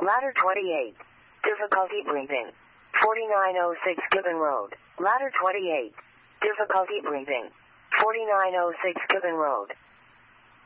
Ladder 28. Difficulty breathing. 4906 Gibbon Road. Ladder 28. Difficulty breathing. 4906 Gibbon Road.